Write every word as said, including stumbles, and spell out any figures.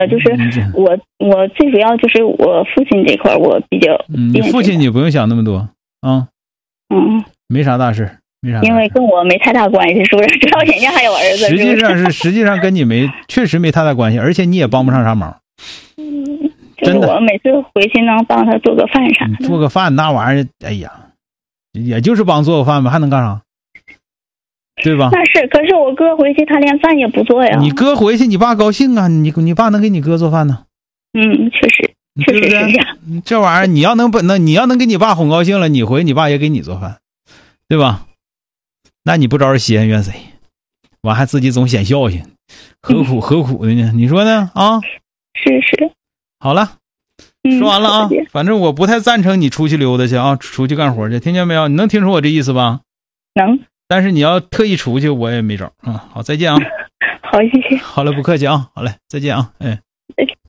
就是我我最主要就是我父亲这块我比较， 嗯，你父亲你不用想那么多啊， 嗯， 没啥大事，没啥大事， 因为跟我没太大关系，是不是？主要人家还有儿子， 实际上是实际上跟你没确实没太大关系，而且你也帮不上啥忙。 嗯，就是我每次回去能帮他做个饭啥的， 做个饭那玩意儿，哎呀，也就是帮做个饭吧，还能干啥？对吧？ 那是，可是我哥回去他连饭也不做呀。 你哥回去，你爸高兴啊！你你爸能给你哥做饭呢？ 嗯，确实，确实是这样。 这玩意儿你要能不能，你要能给你爸哄高兴了，你回你爸也给你做饭，对吧？那你不招人稀罕怨谁？完还自己总显孝心，何苦何苦的呢？你说呢？啊？ 是是。 好了，说完了啊。嗯、反正我不太赞成你出去溜达去啊，出去干活去，听见没有？你能听出我这意思吧？ 能。 但是你要特意出去，我也没招啊、嗯。好，再见啊。 好，谢谢。 好了，不客气啊。好嘞，再见啊。哎。 再见。